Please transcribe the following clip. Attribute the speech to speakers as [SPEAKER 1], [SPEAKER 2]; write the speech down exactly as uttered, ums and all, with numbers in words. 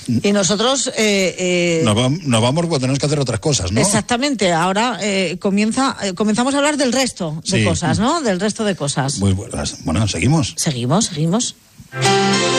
[SPEAKER 1] Y nosotros... Eh, eh,
[SPEAKER 2] nos, va, nos vamos porque tenemos que hacer otras cosas, ¿no?
[SPEAKER 1] Exactamente. Ahora eh, comienza, eh, comenzamos a hablar del resto de
[SPEAKER 2] sí.
[SPEAKER 1] cosas, ¿no? Del resto de cosas.
[SPEAKER 2] Muy buenas. Bueno, ¿seguimos?
[SPEAKER 1] Seguimos, seguimos.